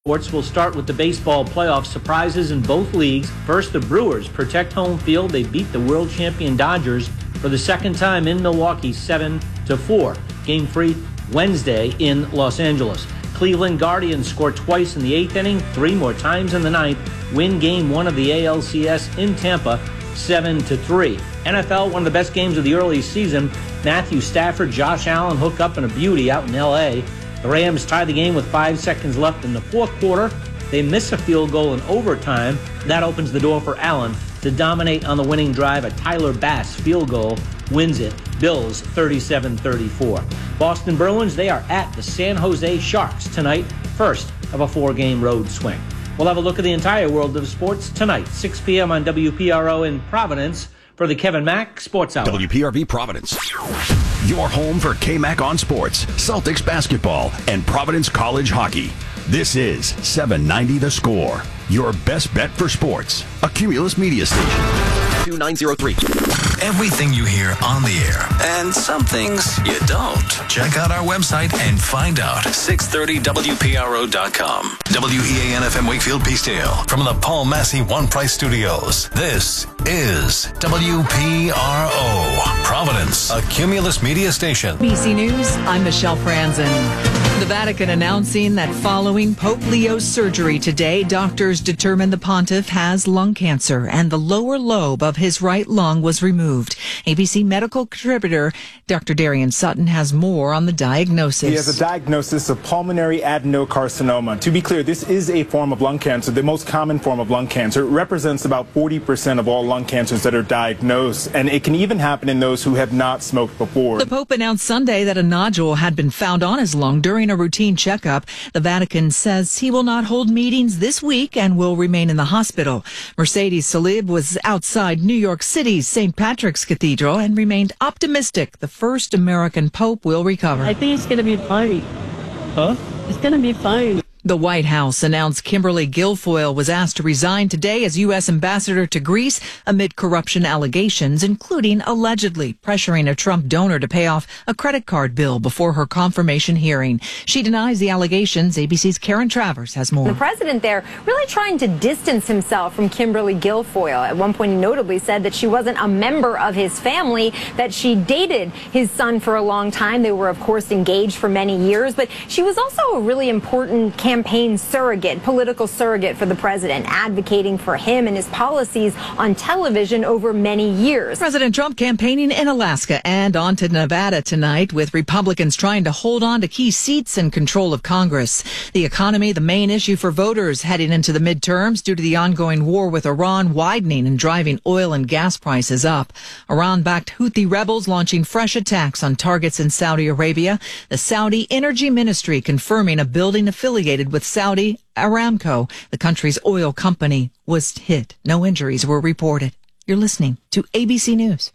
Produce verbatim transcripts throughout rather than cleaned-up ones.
Sports will start with the baseball playoff surprises in both leagues. First, the Brewers protect home field. They beat the world champion Dodgers for the second time in Milwaukee, seven to four. Game three Wednesday in Los Angeles. Cleveland Guardians score twice in the eighth inning, three more times in the ninth. Win game one of the A L C S in Tampa, seven to three. N F L, one of the best games of the early season. Matthew Stafford, Josh Allen hook up in a beauty out in L A. The Rams tie the game with five seconds left in the fourth quarter. They miss a field goal in overtime. That opens the door for Allen to dominate on the winning drive. A Tyler Bass field goal wins it. Bills thirty-seven thirty-four. Boston Bruins, they are at the San Jose Sharks tonight, first of a four-game road swing. We'll have a look at the entire world of sports tonight, six p.m. on W P R O in Providence for the Kevin Mack Sports Hour. W P R V Providence. Your home for K-Mac on sports, Celtics basketball, and Providence College hockey. This is seven ninety The Score, your best bet for sports. A Cumulus Media Station. two nine zero three. Everything you hear on the air, and some things you don't. Check out our website and find out. six thirty W P R O dot com. W E A N F M Wakefield Peacedale from the Paul Massey One Price Studios. This is W P R O Providence, a Cumulus Media Station. B C News, I'm Michelle Franzen. The Vatican announcing that following Pope Leo's surgery today, doctors determined the pontiff has lung cancer and the lower lobe of his right lung was removed. A B C medical contributor Doctor Darian Sutton has more on the diagnosis. He has a diagnosis of pulmonary adenocarcinoma. To be clear, this is a form of lung cancer, the most common form of lung cancer. It represents about forty percent of all lung cancers that are diagnosed, and it can even happen in those who have not smoked before. The Pope announced Sunday that a nodule had been found on his lung during a routine checkup. The Vatican says he will not hold meetings this week and will remain in the hospital. Mercedes Salib was outside New York City's Saint Patrick's Cathedral and remained optimistic the first American Pope will recover. I think it's going to be fine. Huh? It's going to be fine. The White House announced Kimberly Guilfoyle was asked to resign today as U S ambassador to Greece amid corruption allegations, including allegedly pressuring a Trump donor to pay off a credit card bill before her confirmation hearing. She denies the allegations. A B C's Karen Travers has more. The president there really trying to distance himself from Kimberly Guilfoyle. At one point, he notably said that she wasn't a member of his family, that she dated his son for a long time. They were, of course, engaged for many years, but she was also a really important campaign campaign surrogate, political surrogate for the president, advocating for him and his policies on television over many years. President Trump campaigning in Alaska and on to Nevada tonight, with Republicans trying to hold on to key seats and control of Congress. The economy, the main issue for voters heading into the midterms due to the ongoing war with Iran widening and driving oil and gas prices up. Iran-backed Houthi rebels launching fresh attacks on targets in Saudi Arabia. The Saudi Energy Ministry confirming a building affiliated with Saudi Aramco, the country's oil company, was hit. No injuries were reported. You're listening to A B C News.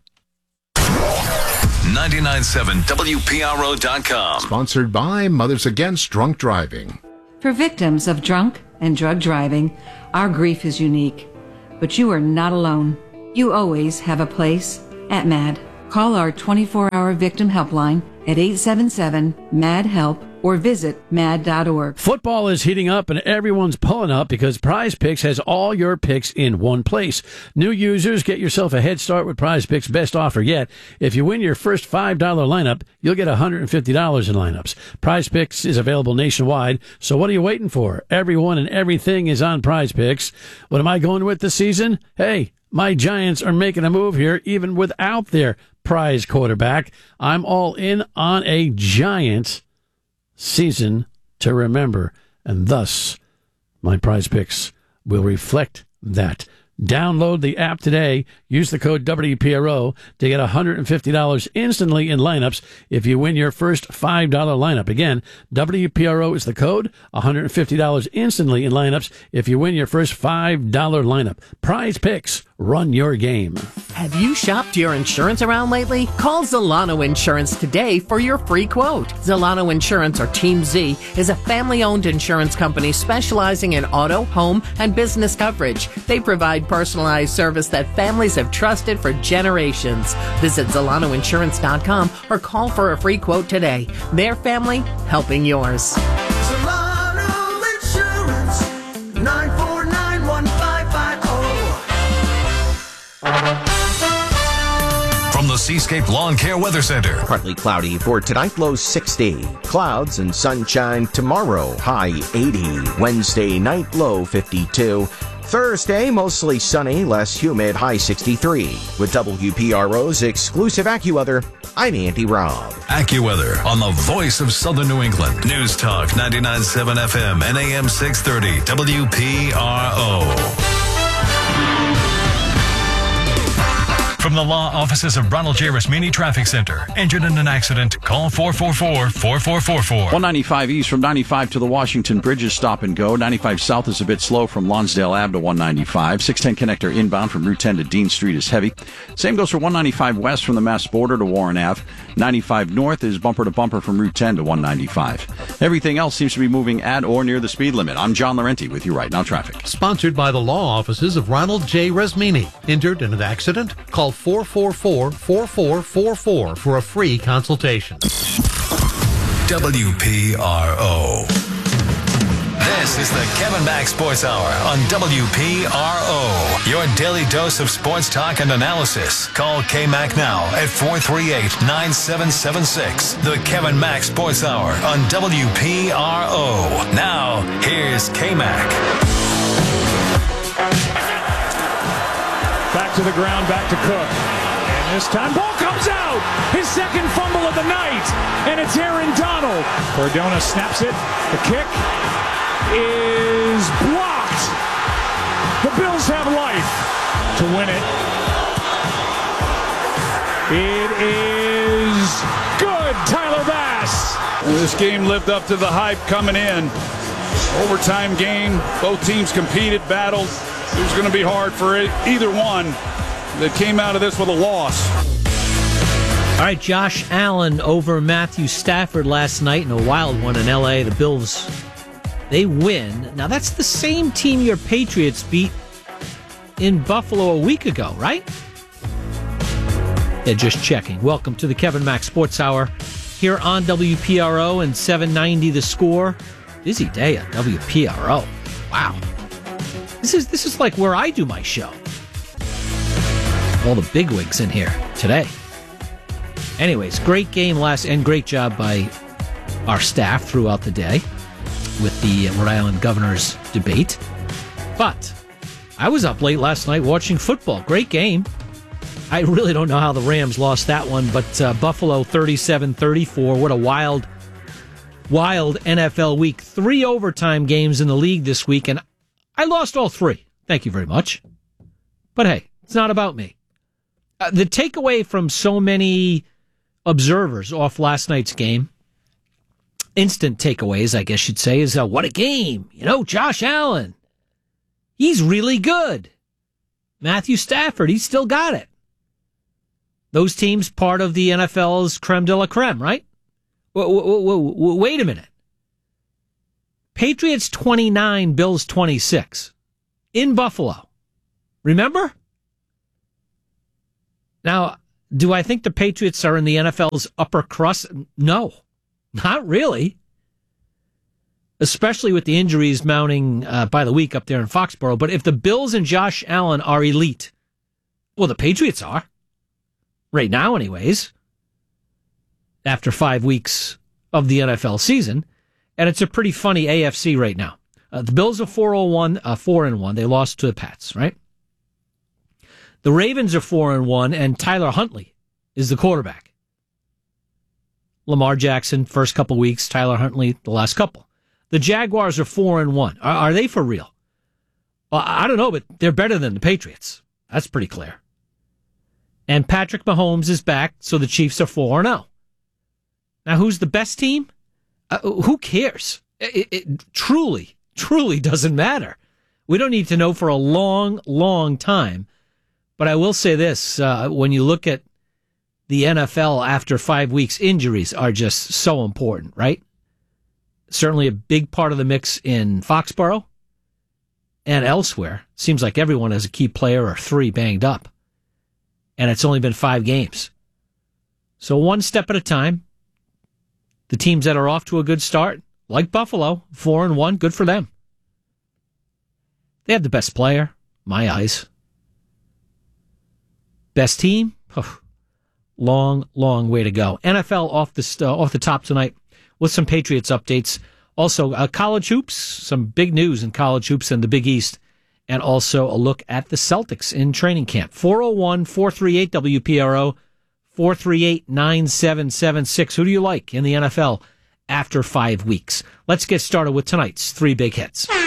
ninety-nine point seven W P R O dot com. Sponsored by Mothers Against Drunk Driving. For victims of drunk and drug driving, our grief is unique. But you are not alone. You always have a place at MAD. Call our twenty-four hour victim helpline at eight seven seven M A D HELP or visit mad dot org. Football is heating up and everyone's pulling up because Prize Picks has all your picks in one place. New users, get yourself a head start with Prize Picks' best offer yet. If you win your first five dollar lineup, you'll get one hundred fifty dollars in lineups. Prize Picks is available nationwide, so what are you waiting for? Everyone and everything is on Prize Picks. What am I going with this season? Hey, my Giants are making a move here even without their prize quarterback. I'm all in on a Giants season to remember, and thus my Prize Picks will reflect that. Download the app today. Use the code W P R O to get one hundred fifty dollars instantly in lineups if you win your first five dollar lineup. Again, W P R O is the code, one hundred fifty dollars instantly in lineups if you win your first five dollar lineup. Prize Picks, run your game. Have you shopped your insurance around lately? Call Zolano Insurance today for your free quote. Zolano Insurance, or Team Z, is a family-owned insurance company specializing in auto, home, and business coverage. They provide personalized service that families have trusted for generations. Visit Zolano Insurance dot com or call for a free quote today. Their family, helping yours. Zolano Insurance. nine four nine, one five five zero. From the Seascape Lawn Care Weather Center. Partly cloudy for tonight, low sixty. Clouds and sunshine tomorrow, high eighty. Wednesday night, low fifty-two. Thursday, mostly sunny, less humid, high sixty-three. With W P R O's exclusive AccuWeather, I'm Andy Robb. AccuWeather on the voice of Southern New England. News Talk ninety-nine point seven F M and A M six thirty W P R O. From the law offices of Ronald J. Rasmini Traffic Center. Injured in an accident? Call four four four, four four four four. one ninety-five East from ninety-five to the Washington Bridges stop and go. ninety-five South is a bit slow from Lonsdale Avenue to one ninety-five. six ten connector inbound from Route ten to Dean Street is heavy. Same goes for one ninety-five West from the Mass border to Warren Avenue. ninety-five North is bumper to bumper from Route ten to one ninety-five. Everything else seems to be moving at or near the speed limit. I'm John Laurenti with you right now traffic. Sponsored by the law offices of Ronald J. Rasmini. Injured in an accident? Call four four four, four four four four for a free consultation. W P R O. This is the Kevin Mack Sports Hour on W P R O. Your daily dose of sports talk and analysis. Call K-Mac now at four three eight, nine seven seven six. The Kevin Mack Sports Hour on W P R O. Now, here's K-Mac. Back to the ground, back to Cook. This time, ball comes out! His second fumble of the night! And it's Aaron Donald. Cardona snaps it. The kick is blocked. The Bills have life to win it. It is good, Tyler Bass. This game lived up to the hype coming in. Overtime game. Both teams competed, battled. It was going to be hard for either one that came out of this with a loss. All right, Josh Allen over Matthew Stafford last night in a wild one in L A. The Bills, they win. Now, that's the same team your Patriots beat in Buffalo a week ago, right? Yeah, just checking. Welcome to the Kevin Mack Sports Hour here on W P R O and seven ninety The Score. Busy day on W P R O. Wow. This is this is like where I do my show. All the bigwigs in here today. Anyways, great game last, and great job by our staff throughout the day with the Rhode Island Governor's debate. But I was up late last night watching football. Great game. I really don't know how the Rams lost that one, but uh, Buffalo thirty-seven thirty-four. What a wild, wild N F L week. Three overtime games in the league this week, and I lost all three. Thank you very much. But hey, it's not about me. Uh, the takeaway from so many observers off last night's game, instant takeaways, I guess you'd say, is uh, what a game. You know, Josh Allen, he's really good. Matthew Stafford, he's still got it. Those teams part of the N F L's creme de la creme, right? W- w- w- wait a minute. Patriots twenty-nine, Bills twenty-six in Buffalo. Remember? Now, do I think the Patriots are in the N F L's upper crust? No, not really. Especially with the injuries mounting uh, by the week up there in Foxborough. But if the Bills and Josh Allen are elite, well, the Patriots are. Right now, anyways. After five weeks of the N F L season. And it's a pretty funny A F C right now. Uh, the Bills are four and one, uh, four and one. They lost to the Pats, right? The Ravens are four and one, and Tyler Huntley is the quarterback. Lamar Jackson, first couple weeks. Tyler Huntley, the last couple. The Jaguars are four and one. Are, are they for real? Well, I don't know, but they're better than the Patriots. That's pretty clear. And Patrick Mahomes is back, so the Chiefs are four and oh. Now, who's the best team? Uh, who cares? It, it truly, truly doesn't matter. We don't need to know for a long, long time. But I will say this, uh, when you look at the N F L after five weeks, injuries are just so important, right? Certainly a big part of the mix in Foxborough and elsewhere. Seems like everyone has a key player or three banged up. And it's only been five games. So one step at a time. The teams that are off to a good start, like Buffalo, four and one, good for them. They have the best player, my eyes. Best team, oh, long, long way to go. N F L off the uh, off the top tonight with some Patriots updates. Also, uh, college hoops, some big news in college hoops in the Big East, and also a look at the Celtics in training camp. four oh one, four three eight, W P R O, four three eight, nine seven seven six. Who do you like in the N F L after five weeks? Let's get started with tonight's three big hits. All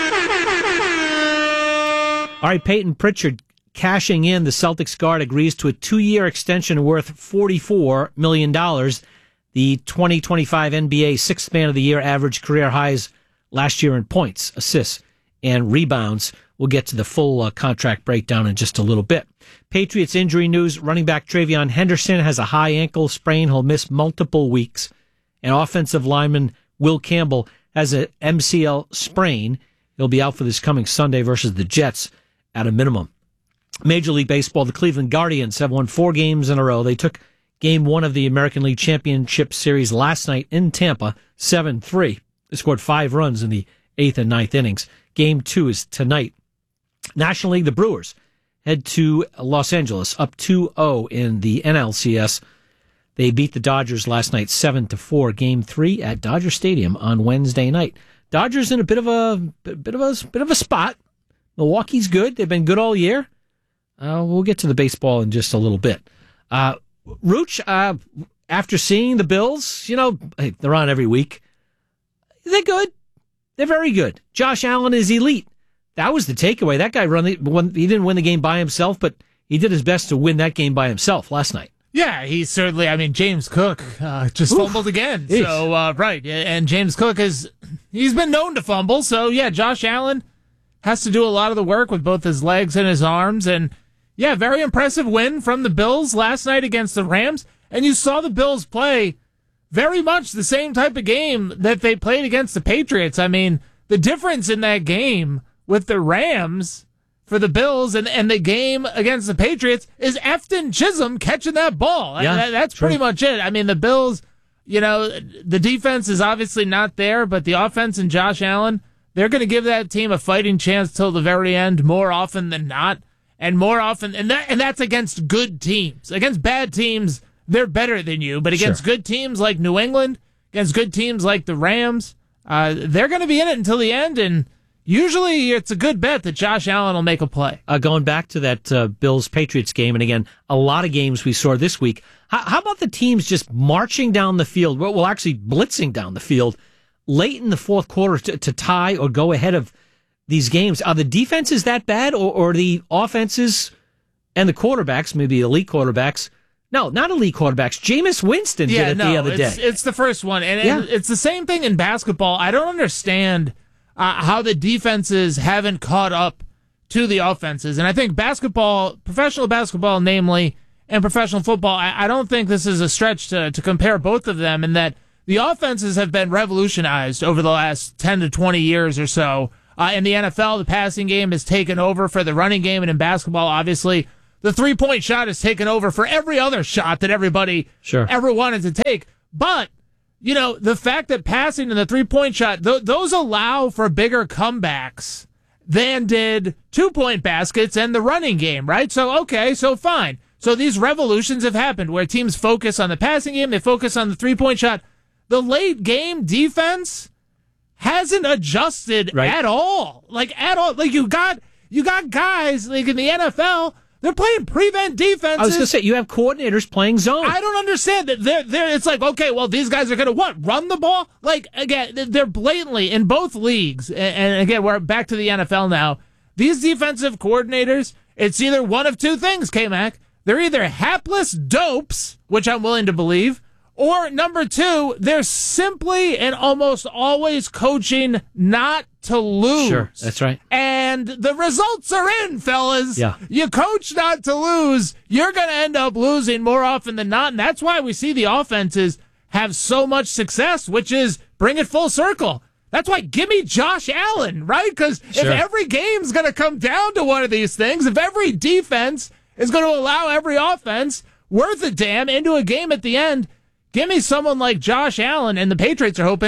right, Peyton Pritchard cashing in. The Celtics guard agrees to a two-year extension worth forty-four million dollars. The twenty twenty-five N B A Sixth Man of the Year average career highs last year in points, assists, and rebounds. We'll get to the full uh, contract breakdown in just a little bit. Patriots injury news. Running back Travion Henderson has a high ankle sprain. He'll miss multiple weeks. And offensive lineman Will Campbell has an M C L sprain. He'll be out for this coming Sunday versus the Jets at a minimum. Major League Baseball, the Cleveland Guardians have won four games in a row. They took Game one of the American League Championship Series last night in Tampa, seven three. They scored five runs in the eighth and ninth innings. Game two is tonight. National League, the Brewers head to Los Angeles, up two oh in the N L C S. They beat the Dodgers last night, seven to four. Game three at Dodger Stadium on Wednesday night. Dodgers in a bit of a bit of a bit of a spot. Milwaukee's good. They've been good all year. Uh, we'll get to the baseball in just a little bit. Uh, Rooch, uh, after seeing the Bills, you know, hey, they're on every week. They're good. They're very good. Josh Allen is elite. That was the takeaway. That guy run the, won, he didn't win the game by himself, but he did his best to win that game by himself last night. Yeah, he certainly, I mean, James Cook uh, just Oof, fumbled again. Geez. So, uh, right. And James Cook is, he's been known to fumble. So, yeah, Josh Allen has to do a lot of the work with both his legs and his arms. And, yeah, very impressive win from the Bills last night against the Rams. And you saw the Bills play very much the same type of game that they played against the Patriots. I mean, the difference in that game with the Rams for the Bills and, and the game against the Patriots is Efton Chisholm catching that ball. Yeah, that, that's true. Pretty much it. I mean, the Bills, you know, the defense is obviously not there, but the offense and Josh Allen, they're going to give that team a fighting chance till the very end more often than not. And more often, and that and that's against good teams. Against bad teams, they're better than you. But against sure. good teams like New England, against good teams like the Rams, uh, they're going to be in it until the end. And usually it's a good bet that Josh Allen will make a play. Uh, going back to that uh, Bills-Patriots game, and again, a lot of games we saw this week. How, how about the teams just marching down the field, well, well, actually blitzing down the field late in the fourth quarter to, to tie or go ahead of these games? Are the defenses that bad, or, or the offenses and the quarterbacks, maybe elite quarterbacks? No, not elite quarterbacks. Jameis Winston yeah, did it no, the other it's, day. It's the first one, and, yeah. and it's the same thing in basketball. I don't understand uh, how the defenses haven't caught up to the offenses, and I think basketball, professional basketball, namely, and professional football, I, I don't think this is a stretch to, to compare both of them, in that the offenses have been revolutionized over the last ten to twenty years or so. Uh, in the N F L, the passing game has taken over for the running game, and in basketball, obviously, the three-point shot has taken over for every other shot that everybody sure. ever wanted to take. But, you know, the fact that passing and the three-point shot, th- those allow for bigger comebacks than did two-point baskets and the running game, right? So, okay, so fine. So these revolutions have happened where teams focus on the passing game, they focus on the three-point shot. The late-game defense hasn't adjusted right. at all. Like, at all. Like, you got you got guys, like, in the N F L, they're playing prevent defenses. I was going to say, you have coordinators playing zone. I don't understand that. They're, they're, it's like, okay, well, these guys are going to what? Run the ball? Like, again, they're blatantly, in both leagues, and, and again, we're back to the N F L now, these defensive coordinators, it's either one of two things, K-Mac. They're either hapless dopes, which I'm willing to believe, or number two, they're simply and almost always coaching not to lose. Sure, that's right. And the results are in, fellas. Yeah. You coach not to lose, you're going to end up losing more often than not. And that's why we see the offenses have so much success, which is bring it full circle. That's why give me Josh Allen, right? Because sure. if every game's going to come down to one of these things, if every defense is going to allow every offense worth a damn into a game at the end, give me someone like Josh Allen, and the Patriots are hoping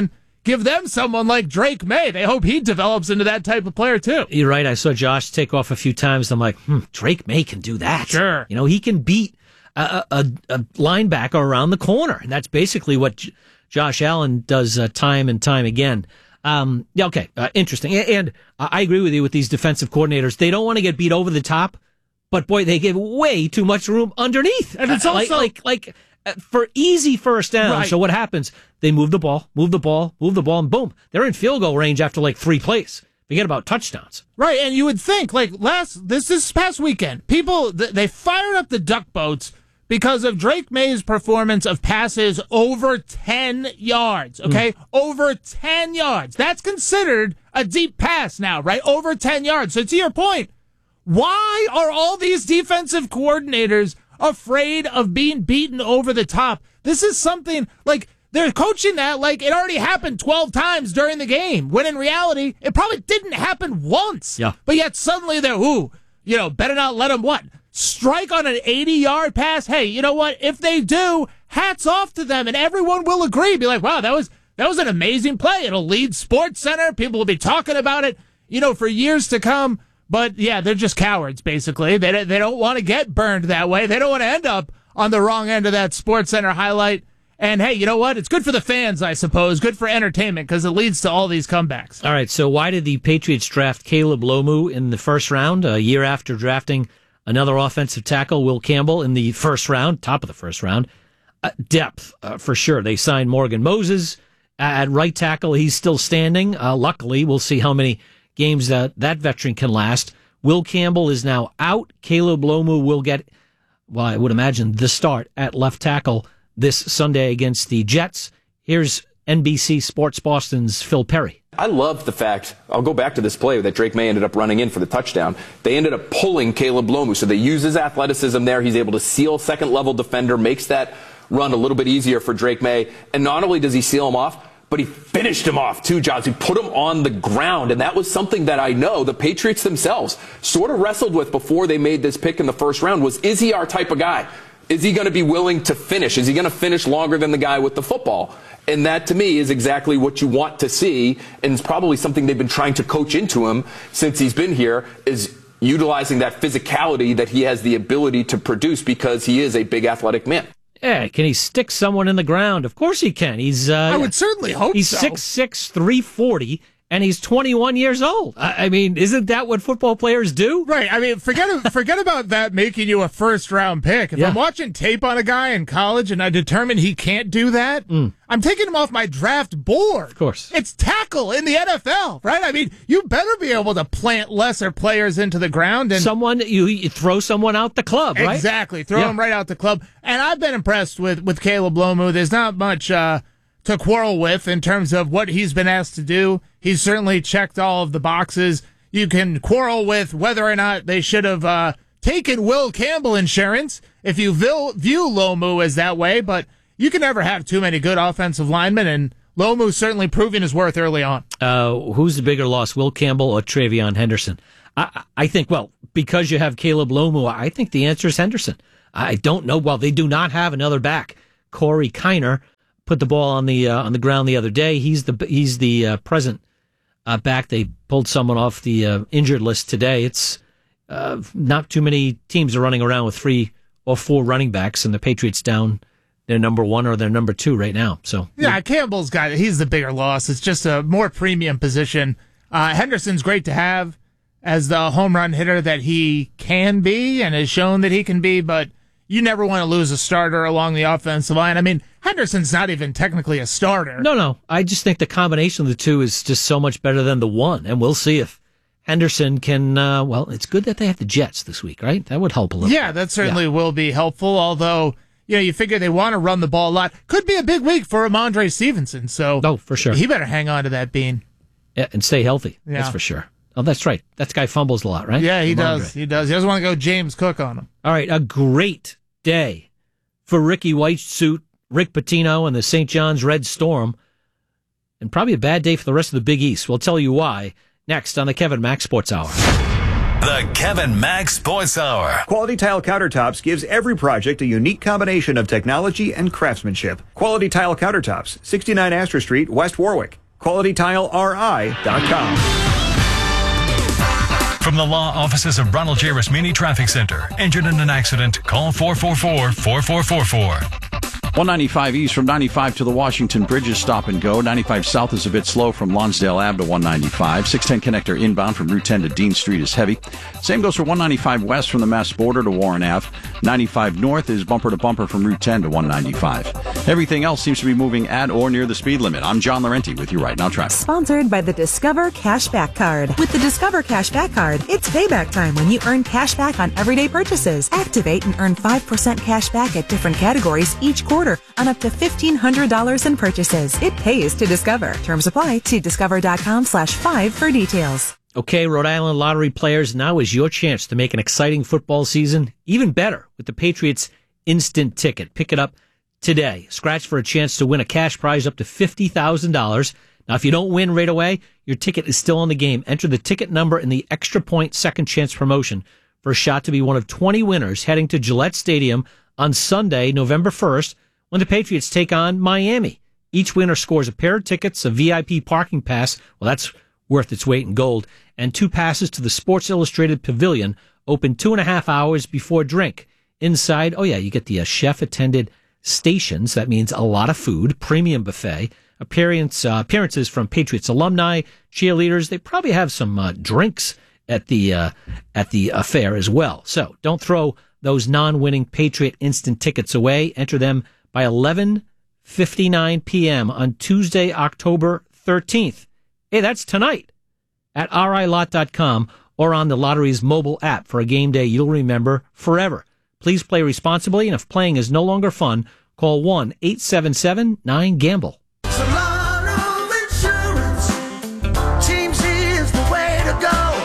give them someone like Drake May. They hope he develops into that type of player, too. You're right. I saw Josh take off a few times. I'm like, hmm, Drake May can do that. Sure. You know, he can beat a, a, a linebacker around the corner. And that's basically what J- Josh Allen does uh, time and time again. Um, yeah, okay, uh, interesting. And, and uh, I agree with you with these defensive coordinators. They don't want to get beat over the top, but boy, they give way too much room underneath. And it's uh, also like, like, like uh, for easy first down. Right. So what happens? They move the ball, move the ball, move the ball, and boom, they're in field goal range after like three plays. Forget about touchdowns. Right, and you would think, like, last this this past weekend, people, th- they fired up the duck boats because of Drake May's performance of passes over ten yards, okay? Mm. Over ten yards. That's considered a deep pass now, right? Over ten yards. So to your point, why are all these defensive coordinators afraid of being beaten over the top? This is something, like, they're coaching that like it already happened twelve times during the game, when in reality, it probably didn't happen once. Yeah. But yet suddenly they're, ooh, you know, better not let them what? Strike on an eighty-yard pass. Hey, you know what? If they do, hats off to them, and everyone will agree. Be like, wow, that was that was an amazing play. It'll lead Sports Center. People will be talking about it, you know, for years to come. But yeah, they're just cowards, basically. They they don't want to get burned that way. They don't want to end up on the wrong end of that Sports Center highlight. And hey, you know what? It's good for the fans, I suppose. Good for entertainment because it leads to all these comebacks. All right. So why did the Patriots draft Caleb Lomu in the first round, a year after drafting another offensive tackle, Will Campbell, in the first round, top of the first round? Uh, depth, uh, for sure. They signed Morgan Moses at right tackle. He's still standing. Uh, luckily, we'll see how many games that that veteran can last. Will Campbell is now out. Caleb Lomu will get, well, I would imagine, the start at left tackle this Sunday against the Jets. Here's N B C Sports Boston's Phil Perry. I love the fact, I'll go back to this play that Drake May ended up running in for the touchdown. They ended up pulling Caleb Lomu, so they use his athleticism there. He's able to seal second-level defender, makes that run a little bit easier for Drake May. And not only does he seal him off, but he finished him off too, Josh. He put him on the ground, and that was something that I know the Patriots themselves sort of wrestled with before they made this pick in the first round was, is he our type of guy? Is he going to be willing to finish? Is he going to finish longer than the guy with the football? And that, to me, is exactly what you want to see, and it's probably something they've been trying to coach into him since he's been here, is utilizing that physicality that he has the ability to produce because he is a big athletic man. Yeah, can he stick someone in the ground? Of course he can. He's uh, I would certainly hope he's so. six six, three forty, and he's twenty-one years old. I, I mean, isn't that what football players do? Right. I mean, forget forget about that making you a first round pick. If Yeah. I'm watching tape on a guy in college and I determine he can't do that, Mm. I'm taking him off my draft board. Of course. It's tackle in the N F L, right? I mean, you better be able to plant lesser players into the ground and Someone you, you throw someone out the club, right? Exactly. Throw Yeah. him right out the club. And I've been impressed with, with Caleb Lomu. There's not much uh, to quarrel with in terms of what he's been asked to do. He's certainly checked all of the boxes. You can quarrel with whether or not they should have uh, taken Will Campbell insurance if you vil- view Lomu as that way, but you can never have too many good offensive linemen, and Lomu's certainly proving his worth early on. Uh, who's the bigger loss, Will Campbell or Travion Henderson? I, I think, well, because you have Caleb Lomu, I think the answer is Henderson. I don't know. Well, they do not have another back. Corey Kiner put the ball on the uh, on the ground the other day. He's the he's the uh, present uh, back. They pulled someone off the uh, injured list today. It's uh, not too many teams are running around with three or four running backs, and the Patriots down their number one or their number two right now. So Yeah, Campbell's got it. He's the bigger loss. It's just a more premium position. Uh, Henderson's great to have as the home run hitter that he can be and has shown that he can be, but you never want to lose a starter along the offensive line. I mean, Henderson's not even technically a starter. No, no. I just think the combination of the two is just so much better than the one, and we'll see if Henderson can, uh, well, it's good that they have the Jets this week, right? That would help a little Yeah, bit. that certainly Yeah. will be helpful, although, you know, you figure they want to run the ball a lot. Could be a big week for Ramondre Stevenson, so Oh, for sure. he better hang on to that bean. Yeah, and stay healthy. Yeah. That's for sure. Oh, that's right. That guy fumbles a lot, right? Yeah, he Ramondre. does. He does. He doesn't want to go James Cook on him. All right, a great day for Ricky White suit, Rick Pitino, and the Saint John's Red Storm, and probably a bad day for the rest of the Big East. We'll tell you why next on the Kevin Mack Sports Hour. The Kevin Mack Sports Hour. Quality Tile Countertops gives every project a unique combination of technology and craftsmanship. Quality Tile Countertops, sixty-nine Astor Street, West Warwick. quality tile R I dot com. From the law offices of Ronald J. Rasmini Traffic Center. Injured in an accident? Call four four four, four four four four. one ninety-five east from ninety-five to the Washington Bridges stop and go. ninety-five south is a bit slow from Lonsdale Ave to one ninety-five. six ten connector inbound from Route ten to Dean Street is heavy. Same goes for one ninety-five west from the Mass border to Warren Ave. ninety-five north is bumper to bumper from Route ten to one ninety-five. Everything else seems to be moving at or near the speed limit. I'm John Laurenti with you right now, traffic. Sponsored by the Discover Cashback Card. With the Discover Cashback Card, it's payback time when you earn cash back on everyday purchases. Activate and earn five percent cash back at different categories each quarter on up to fifteen hundred dollars in purchases. It pays to Discover. Terms apply. See discover.com slash five for details. Okay, Rhode Island lottery players, now is your chance to make an exciting football season even better with the Patriots Instant Ticket. Pick it up today. Scratch for a chance to win a cash prize up to fifty thousand dollars. Now, if you don't win right away, your ticket is still on the game. Enter the ticket number in the Extra Point Second Chance promotion for a shot to be one of twenty winners heading to Gillette Stadium on Sunday, November first, when the Patriots take on Miami. Each winner scores a pair of tickets, a V I P parking pass, well, that's worth its weight in gold, and two passes to the Sports Illustrated Pavilion, open two and a half hours before drink. Inside, oh yeah, you get the uh, chef-attended stations. That means a lot of food, premium buffet, appearance, uh, appearances from Patriots alumni, cheerleaders. They probably have some uh, drinks at the uh, at the affair as well. So don't throw those non-winning Patriot Instant Tickets away. Enter them by eleven fifty-nine p.m. on Tuesday, October thirteenth. Hey, that's tonight at R I lot dot com or on the lottery's mobile app for a game day you'll remember forever. Please play responsibly, and if playing is no longer fun, call one eight seven seven nine gamble. Solano Insurance. Team Z is the way to go.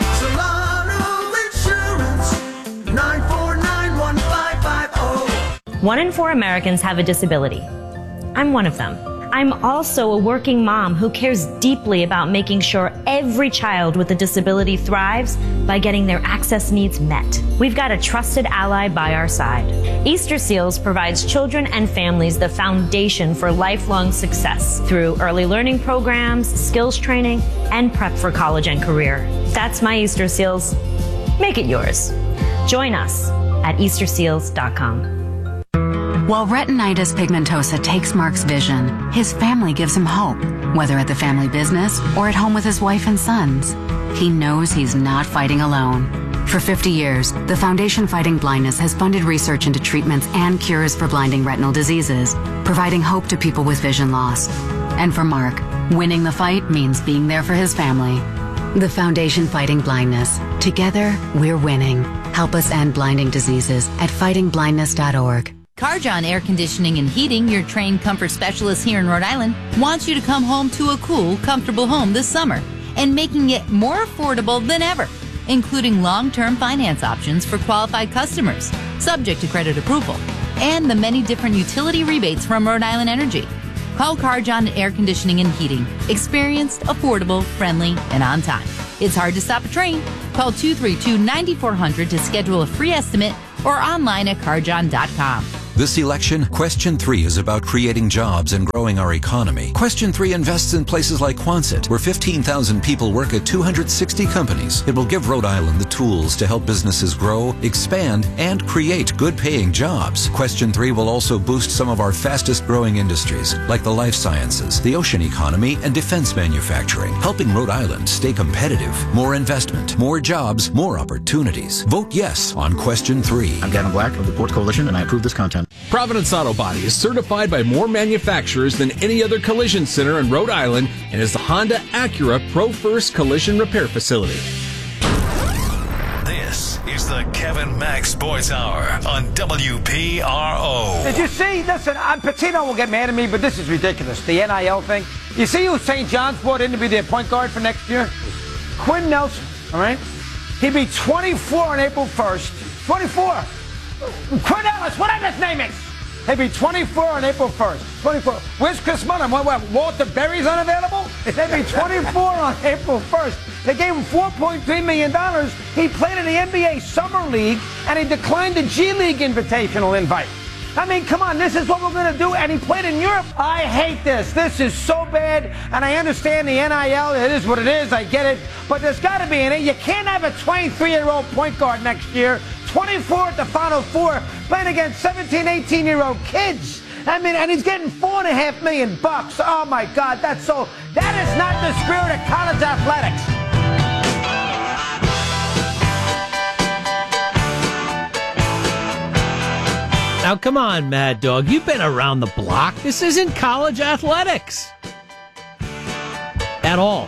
Solano Insurance. nine four nine one five five zero. One in four Americans have a disability. I'm one of them. I'm also a working mom who cares deeply about making sure every child with a disability thrives by getting their access needs met. We've got a trusted ally by our side. Easter Seals provides children and families the foundation for lifelong success through early learning programs, skills training, and prep for college and career. That's my Easter Seals. Make it yours. Join us at easter seals dot com. While retinitis pigmentosa takes Mark's vision, his family gives him hope, whether at the family business or at home with his wife and sons. He knows he's not fighting alone. For fifty years, the Foundation Fighting Blindness has funded research into treatments and cures for blinding retinal diseases, providing hope to people with vision loss. And for Mark, winning the fight means being there for his family. The Foundation Fighting Blindness. Together, we're winning. Help us end blinding diseases at fighting blindness dot org. Carjon Air Conditioning and Heating, your trained comfort specialist here in Rhode Island, wants you to come home to a cool, comfortable home this summer and making it more affordable than ever, including long-term finance options for qualified customers, subject to credit approval, and the many different utility rebates from Rhode Island Energy. Call Carjon Air Conditioning and Heating. Experienced, affordable, friendly, and on time. It's hard to stop a train. Call two three two, nine four zero zero to schedule a free estimate or online at carjon dot com. This election, Question three is about creating jobs and growing our economy. Question three invests in places like Quonset, where fifteen thousand people work at two hundred sixty companies. It will give Rhode Island the tools to help businesses grow, expand, and create good-paying jobs. Question three will also boost some of our fastest-growing industries, like the life sciences, the ocean economy, and defense manufacturing, helping Rhode Island stay competitive. More investment, more jobs, more opportunities. Vote yes on Question three. I'm Gavin Black of the Ports Coalition, and I approve this content. Providence Auto Body is certified by more manufacturers than any other collision center in Rhode Island and is the Honda Acura Pro First Collision Repair Facility. This is the Kevin Mack Sports Hour on W P R O. Did you see? Listen, I'm, Patino will get mad at me, but this is ridiculous. The N I L thing. You see who Saint John's brought in to be their point guard for next year? Quinn Nelson, all right? He'd be twenty-four on April first. twenty-four. Quinn Ellis, whatever his name is. He'll be twenty-four on April first. twenty-four. Where's Chris Mullin? What, what, Walter Berry's unavailable? He'll be twenty-four on April first. They gave him four point three million dollars. He played in the N B A Summer League, and he declined the G League Invitational invite. I mean, come on, this is what we're going to do. And he played in Europe. I hate this. This is so bad. And I understand the N I L. It is what it is. I get it. But there's got to be in it. You can't have a twenty-three-year-old point guard next year, twenty-four at the Final Four, playing against seventeen, eighteen-year-old kids. I mean, and he's getting four and a half million bucks. Oh, my God. That's so. That is not the spirit of college athletics. Now, come on, Mad Dog. You've been around the block. This isn't college athletics at all.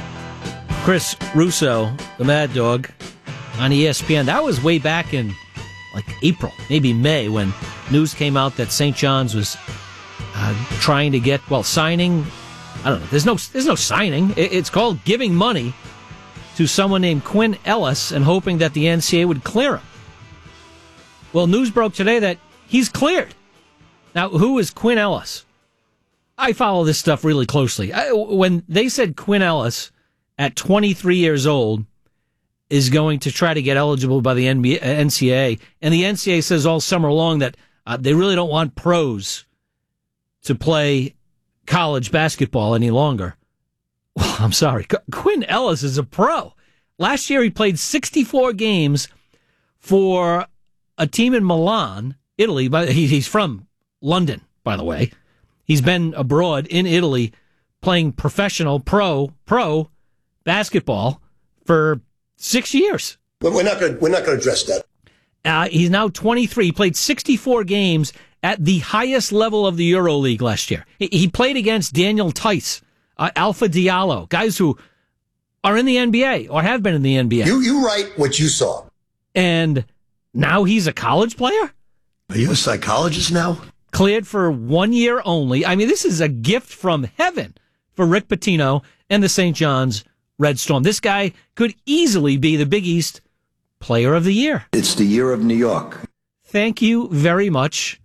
Chris Russo, the Mad Dog, on E S P N. That was way back in, like, April, maybe May, when news came out that Saint John's was uh, trying to get, well, signing. I don't know. There's no, there's no signing. It's called giving money to someone named Quinn Ellis and hoping that the N C A A would clear him. Well, news broke today that he's cleared. Now, who is Quinn Ellis? I follow this stuff really closely. I, when they said Quinn Ellis, at twenty-three years old, is going to try to get eligible by the N B A, N C A A, and the N C A A says all summer long that uh, they really don't want pros to play college basketball any longer. Well, I'm sorry. Qu- Quinn Ellis is a pro. Last year, he played sixty-four games for a team in Milan, Italy. But he, he's from London, by the way. He's been abroad in Italy playing professional pro pro basketball for six years. But we're not going we're not going to address that. Uh, he's now twenty-three. He played sixty-four games at the highest level of the EuroLeague last year. He, he played against Daniel Tice, uh, Alpha Diallo, guys who are in the N B A or have been in the N B A. You you write what you saw. And now he's a college player? Are you a psychologist now? Cleared for one year only. I mean, this is a gift from heaven for Rick Pitino and the Saint John's Red Storm. This guy could easily be the Big East Player of the Year. It's the year of New York. Thank you very much,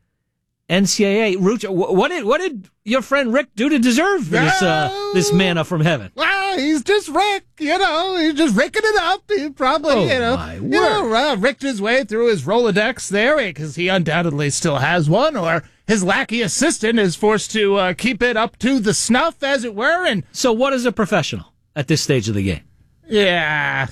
N C A A. Rucho, what did what did your friend Rick do to deserve this uh, this manna from heaven? Well, he's just Rick, you know. He's just ricking it up. He probably, Oh, you know, my you know, uh, ricked his way through his Rolodex there because he undoubtedly still has one, or his lackey assistant is forced to uh, keep it up to the snuff, as it were. And so, what is a professional at this stage of the game? Yeah,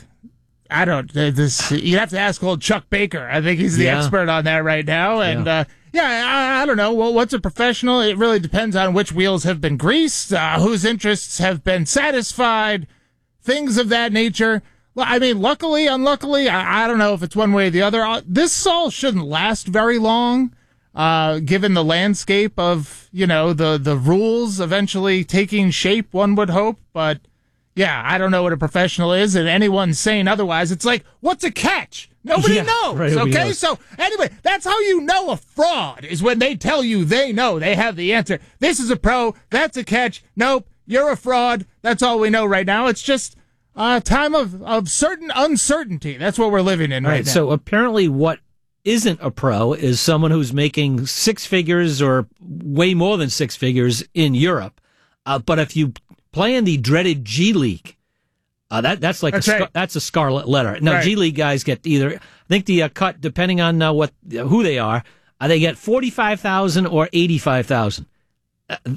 I don't. Uh, this you have to ask old Chuck Baker. I think he's the Yeah. expert on that right now. And yeah, uh, yeah I, I don't know. Well, what's a professional? It really depends on which wheels have been greased, uh, whose interests have been satisfied, things of that nature. Well, I mean, luckily, unluckily, I, I don't know if it's one way or the other. Uh, This all shouldn't last very long, uh, given the landscape of, you know, the, the rules eventually taking shape, one would hope. But, yeah, I don't know what a professional is, and anyone saying otherwise, it's like, what's a catch? Nobody Yeah, knows, right, nobody okay? knows. So, anyway, that's how you know a fraud, is when they tell you they know, they have the answer. This is a pro, that's a catch, nope, you're a fraud. That's all we know right now. It's just a time of, of certain uncertainty. That's what we're living in All right, right, now. so apparently what isn't a pro is someone who's making six figures or way more than six figures in Europe. Uh, but if you play in the dreaded G League, uh, that that's like That's a, scar- right. that's a scarlet letter. Now, Right. G League guys get either, I think the uh, cut, depending on uh, what who they are, uh, they get forty-five thousand or eighty-five thousand. Uh,